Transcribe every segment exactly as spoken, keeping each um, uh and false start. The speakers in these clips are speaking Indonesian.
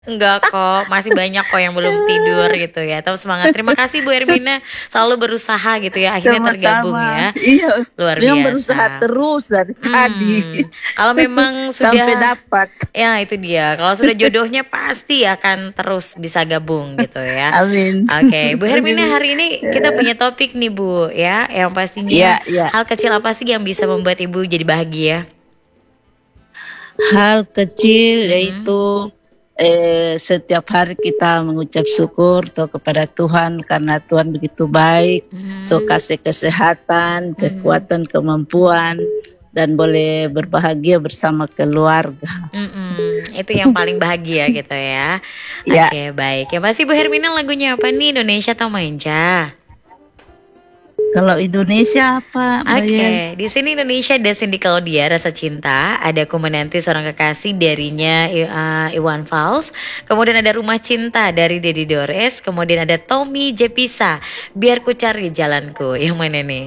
Enggak kok, masih banyak kok yang belum tidur gitu ya. Tetap semangat. Terima kasih Bu Hermina, selalu berusaha gitu ya. Akhirnya tergabung Sama-sama. ya. Iya, Luar memang berusaha biasa. terus dari tadi Hmm, kalau memang sampai sudah, dapat. ya itu dia. Kalau sudah jodohnya pasti akan terus bisa gabung gitu ya. Amin. Oke, Bu Hermina, hari ini kita punya topik nih Bu ya. Yang pastinya Ya, ya. hal kecil apa sih yang bisa membuat Ibu jadi bahagia? Hal kecil Mm-mm. yaitu eh, setiap hari kita mengucap syukur tuh kepada Tuhan karena Tuhan begitu baik. So Mhm. kasih kesehatan, Mhm. kekuatan, kemampuan dan boleh berbahagia bersama keluarga. Mm-mm, itu yang paling bahagia gitu ya. Ya, Oke, baik. Ya pasti Bu Hermina lagunya apa nih? Indonesia atau Manja? kalau Indonesia apa, Mbak Yel? Oke, di sini Indonesia ada Cindy Claudia, Rasa Cinta, ada Ku Menanti Seorang Kekasih darinya I- uh, Iwan Fals, kemudian ada Rumah Cinta dari Dedi Dores, kemudian ada Tommy Jepisa, Biar Ku Cari Jalanku. Yang mana nih?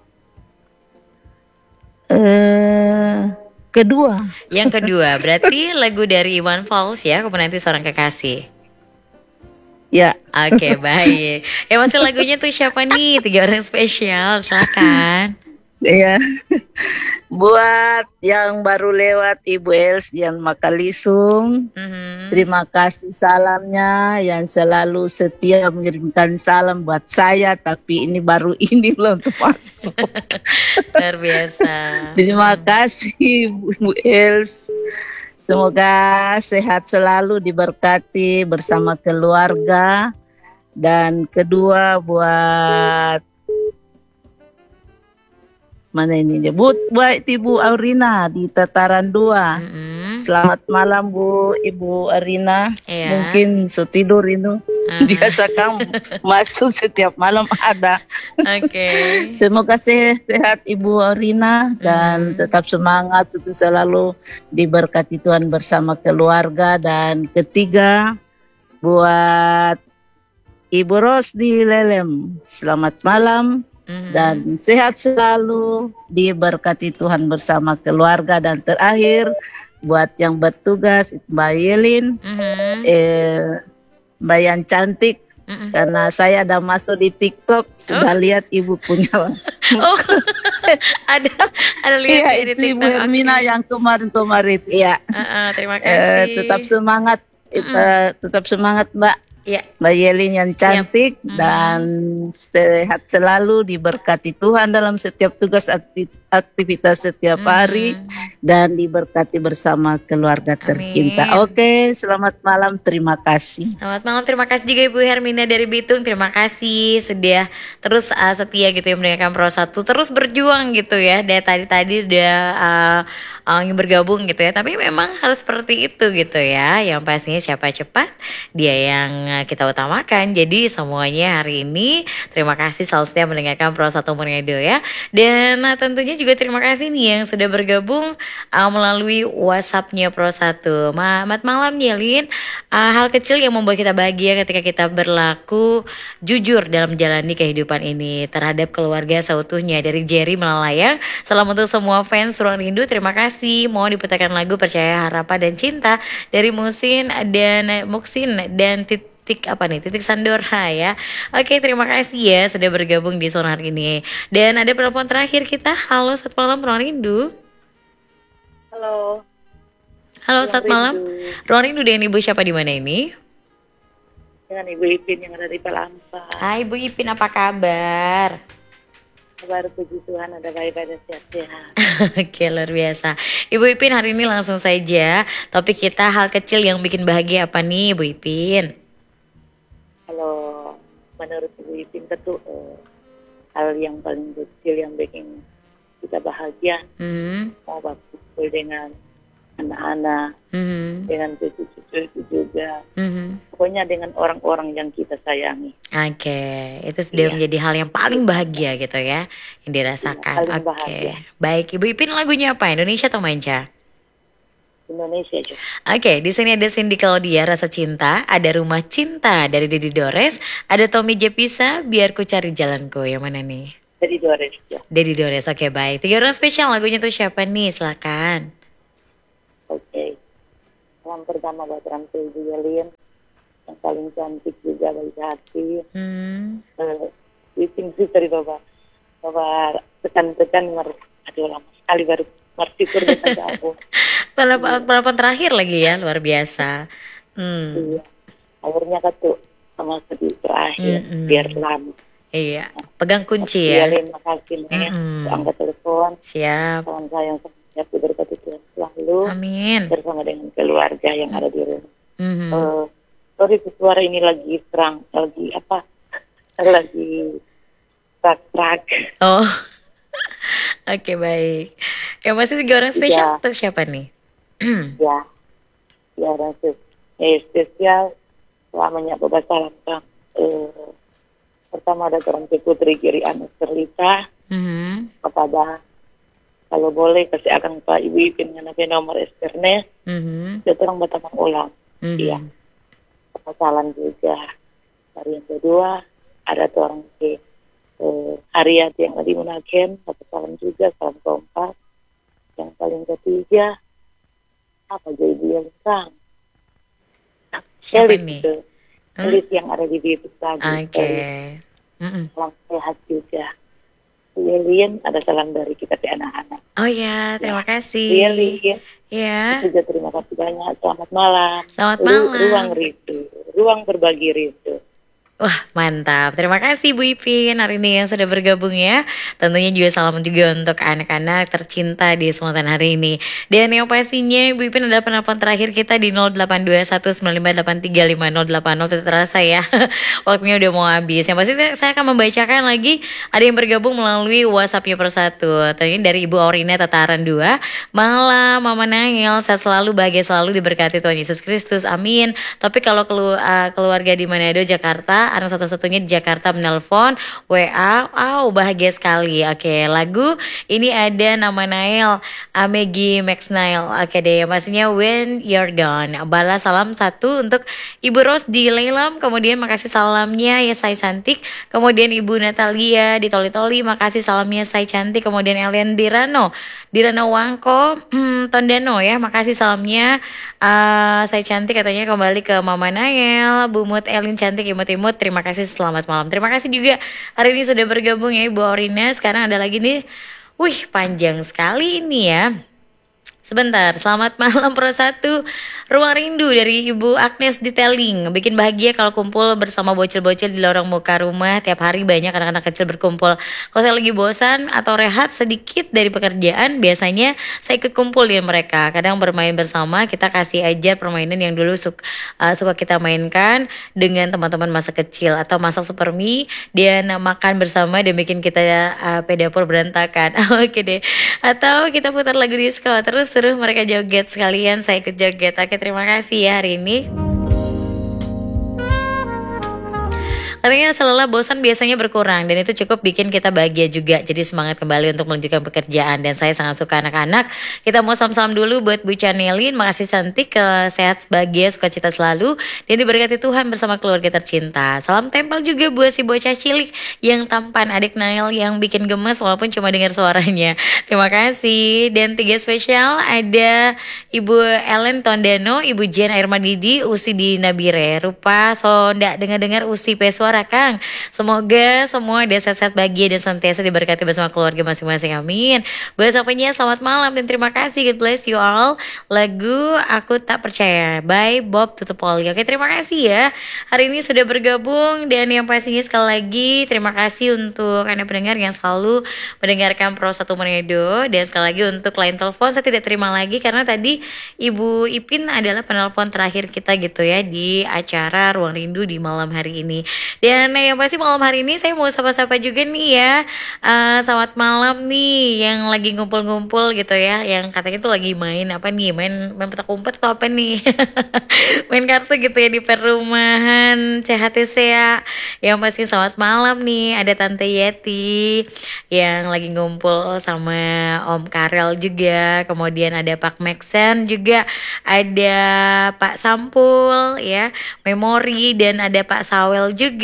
Eh, kedua, Yang kedua, berarti lagu dari Iwan Fals ya, Ku Menanti Seorang Kekasih. ya. Oke, baik. Ya masih lagunya tuh siapa nih? Tiga orang spesial, silakan. Ya, buat yang baru lewat Ibu Els Dian Makalisung, Mhm. terima kasih salamnya yang selalu setia mengirimkan salam buat saya, tapi ini baru ini belum termasuk. Luar biasa. Terima Mhm. kasih Bu Bu Els. Semoga sehat selalu, diberkati bersama keluarga. Dan kedua buat mana ini dia? Buat, buat Ibu Aurina di Tataran dua. Mhm. Selamat malam Bu Ibu Arina. Iya. Mungkin setidur itu Heeh. biasa kamu masuk setiap malam ada. Oke. Semoga sehat Ibu Arina dan Mhm. tetap semangat itu selalu diberkati Tuhan bersama keluarga. Dan ketiga buat Ibu Ros di Lelem. Selamat malam Mhm. dan sehat selalu diberkati Tuhan bersama keluarga. Dan terakhir buat yang bertugas Mbak Yelin, Mhm. eh, Mbak yang cantik, Mhm. karena saya ada masuk di TikTok Oh, sudah lihat ibu punya. oh, ada ada lihat Iya ya di itu Ibu TikTok. Oke. Hermina yang kemarin-kemarin. Iya, Heeh, terima eh, tetap kasih. semangat, Mhm. kita tetap semangat Mbak. Iya, Mbak Yelin yang siap. cantik dan Mhm. sehat selalu, diberkati Tuhan dalam setiap tugas akti- aktivitas setiap hari Mhm. dan diberkati bersama keluarga tercinta. Amin. Oke, selamat malam, terima kasih. Selamat malam, terima kasih juga Ibu Hermina dari Bitung. Terima kasih sudah terus uh, setia gitu ya mendengarkan Pro Satu, terus berjuang gitu ya. Dari tadi-tadi udah uh, uh, ingin bergabung gitu ya. Tapi memang harus seperti itu gitu ya. Yang pastinya siapa cepat, dia yang uh, kita utamakan. Jadi semuanya hari ini terima kasih selalu setia mendengarkan Pro Satu Monedo ya. Dan uh, tentunya juga terima kasih nih yang sudah bergabung uh, melalui WhatsAppnya Pro Satu. Selamat malam Yelin. Uh, hal kecil yang membuat kita bahagia ketika kita berlaku jujur dalam menjalani kehidupan ini terhadap keluarga seutuhnya, dari Jerry Melalaya. Salam untuk semua fans Ruang Rindu. Terima kasih. Mohon diputarkan lagu Percaya Harapan dan Cinta dari Musin dan Muksin dan titik apa nih, titik Sandora ya. Oke, terima kasih ya sudah bergabung di Sonar ini. Dan ada penelpon terakhir kita. Halo, selamat malam Ruang Rindu. Halo, Halo, Ruang selamat malam. Rindu Ruang Rindu dengan Ibu siapa di mana ini? dengan Ibu Ipin yang ada di Pelampa. Hai Bu Ipin, apa kabar? Kabar puji Tuhan ada baik-baik dan sehat-sehat. Oke, luar biasa. Ibu Ipin, hari ini langsung saja. Topik kita hal kecil yang bikin bahagia apa nih, Bu Ipin? Kalau menurut Ibu Ipin tentu eh, hal yang paling kecil yang bikin kita bahagia Hmm, mau berkumpul dengan anak-anak, hmm, dengan cucu-cucu itu juga. hmm. Pokoknya dengan orang-orang yang kita sayangi. Oke, itu sudah Iya, menjadi hal yang paling bahagia gitu ya, yang iya, dirasakan. paling bahagia. Oke, baik. Ibu Ipin, lagunya apa? Indonesia atau Manca? Indonesia juga. Oke, di sini ada Cindy Claudia, Rasa Cinta, ada Rumah Cinta dari Dedi Dores, ada Tommy Jepisa, Biar Ku Cari Jalanku. Yang mana nih? Jadi dua ya. Dedi Dores, oke baik. Tiga orang spesial lagunya tuh siapa nih? Silakan. Oke. salam pertama buat Tante Ibu Yelin yang paling cantik juga bagi hati. Hmm. Uh, Wipin sih dari Bapak Bapak tekan-tekan mer, aduh lama sekali baru bersyukur dengan aku. Penelpon terakhir lagi ya, luar biasa. Hmm. Iya. Akhirnya ketuk sama sedih terakhir Mm-mm. biar lama. Iya, pegang kunci ya. Yelin makasih nih Mm-mm. angkat telepon. Siap. Salam sayang sehat berkati Tuhan selalu Amin. bersama dengan keluarga yang ada di rumah. Mhm. Uh, sorry suara ini lagi terang, lagi apa? Lagi rak-rak. Oh. Oke, baik. Yang masih tiga orang spesial Iya. tuh siapa nih? Ya, ya dan spes- eh, spesial selamanya Bapak salam Kang. Eh, pertama ada orang Putri Giri Anus Terlita Mhm. kepada kalau boleh kasih akan Pak Ibu Ipin ngenapin nomor Esterne, Mhm. dia orang bertemu ulang. Mhm. Iya. Bapak salam juga. Hari yang kedua ada orang ke eh, Haryati yang tadi menaken, Bapak salam juga, salam kompak. Yang paling ketiga apa jadi dia Kang? Siapa Elit nih? itu. Hmm? Elit yang ada di Bibit tadi. Oke. Elit. Mm-mm. Salam sehat juga. Yelin ada salam dari kita ke anak-anak. Oh ya, terima kasih. Yelin Ya. juga terima kasih banyak. Selamat malam. Selamat Ru- malam. Ruang rindu, ruang berbagi rindu. Wah, mantap. Terima kasih Bu Ipin hari ini yang sudah bergabung ya. Tentunya juga salam juga untuk anak-anak tercinta di Semontan hari ini. Dan yang pastinya Bu Ipin adalah penelpon terakhir kita di nol delapan dua satu sembilan lima delapan tiga lima nol delapan nol. Tidak terasa ya. Waktunya udah mau habis. Yang pasti saya akan membacakan lagi ada yang bergabung melalui WhatsAppnya persatu. Tadi dari Ibu Aurina Tataran dua. Malam Mama Nangil, sehat selalu, bahagia selalu, diberkati Tuhan Yesus Kristus. Amin. Tapi kalau kelu- uh, keluarga di Manado, Jakarta, anak satu-satunya di Jakarta menelpon W A, wow bahagia sekali. Oke, lagu ini ada nama Nail, Amegi Max Nail. Oke deh, maksudnya When You're Gone. Balas salam satu untuk Ibu Ros di Leilam, kemudian makasih salamnya ya saya cantik. Kemudian Ibu Natalia di Toli-Toli, makasih salamnya saya cantik. Kemudian Elian Dirano, Dirano Wangko, hmm, Tondano ya, makasih salamnya uh, saya cantik katanya kembali ke Mama Nael, Bu Mut Elin cantik imut-imut. Terima kasih, selamat malam. Terima kasih juga hari ini sudah bergabung ya Ibu Aurina. Sekarang ada lagi nih, wih panjang sekali ini ya. Sebentar, selamat malam Pro satu. Ruang Rindu dari Ibu Agnes Detailing. Bikin bahagia kalau kumpul bersama bocil-bocil di lorong muka rumah. Tiap hari banyak anak-anak kecil berkumpul. Kalau saya lagi bosan atau rehat sedikit dari pekerjaan, biasanya saya ikut kumpul dengan mereka. Kadang bermain bersama, kita kasih aja permainan yang dulu suka, uh, suka kita mainkan dengan teman-teman masa kecil. Atau masak super mie, dan makan bersama dan bikin kita uh, pedapur berantakan. Oke deh. Atau kita putar lagu disco, terus suruh mereka joget sekalian, saya ikut joget. Oke, terima kasih ya hari ini. Karena selalu bosan biasanya berkurang dan itu cukup bikin kita bahagia juga. Jadi semangat kembali untuk melanjutkan pekerjaan. Dan saya sangat suka anak-anak. Kita mau salam-salam dulu buat Bu Chanelin. Makasih cantik, ke sehat, bahagia, sukacita selalu. Dan diberkati Tuhan bersama keluarga tercinta. Salam tempel juga buat si bocah cilik yang tampan, adik Nail yang bikin gemes walaupun cuma dengar suaranya. Terima kasih. Dan tiga spesial ada Ibu Ellen Tondano, Ibu Jen Airmadidi, Usi di Nabire. Rupa sonda dengar-dengar Usi Pesuara Kang. Semoga semua ada sehat-sehat bahagia dan senantiasa diberkati bersama keluarga masing-masing. Amin. Bahasanya selamat malam dan terima kasih. God bless you all. Lagu Aku Tak Percaya by Bob Tutupoli. Oke, terima kasih ya. Hari ini sudah bergabung dan yang pastinya sekali lagi terima kasih untuk Anda pendengar yang selalu mendengarkan Pro satu Manado. Dan sekali lagi untuk line telepon saya tidak terima lagi karena tadi Ibu Ipin adalah penelpon terakhir kita gitu ya di acara Ruang Rindu di malam hari ini. Dan yang pasti malam hari ini saya mau sapa-sapa juga nih ya. Uh, selamat malam nih yang lagi ngumpul-ngumpul gitu ya. Yang katanya tuh lagi main apa nih? Main main petak umpet atau apa nih? Main kartu gitu ya di perumahan C H T C ya. Yang pasti selamat malam nih. Ada Tante Yeti yang lagi ngumpul sama Om Karel juga. Kemudian ada Pak Maxen juga. Ada Pak Sampul ya. Memori dan ada Pak Sawel juga.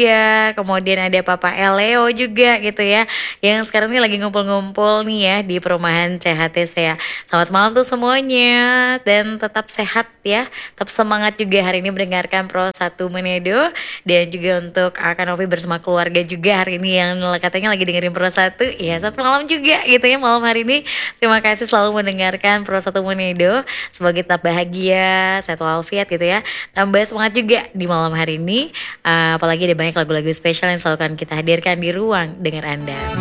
juga, kemudian ada Papa Eleo juga gitu ya, yang sekarang ini lagi ngumpul-ngumpul nih ya di perumahan C H T C ya. Selamat malam tuh semuanya, dan tetap sehat ya, tetap semangat juga hari ini mendengarkan Pro satu Menedo, dan juga untuk Kak Novi bersama keluarga juga hari ini yang katanya lagi dengerin Pro satu ya. Selamat malam juga gitu ya malam hari ini. Terima kasih selalu mendengarkan Pro satu Menedo. Semoga tetap bahagia, sehat walafiat gitu ya. Tambah semangat juga di malam hari ini. Uh, apalagi ada banyak lagu-lagu spesial yang selalu akan kita hadirkan di ruang dengar Anda.